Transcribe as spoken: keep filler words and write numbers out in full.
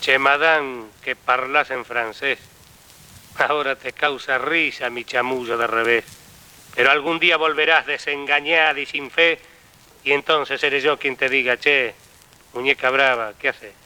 Che, madame, que parlas en francés. Ahora te causa risa mi chamullo de revés. Pero algún día volverás desengañada y sin fe, y entonces seré yo quien te diga, che, muñeca brava, ¿qué haces?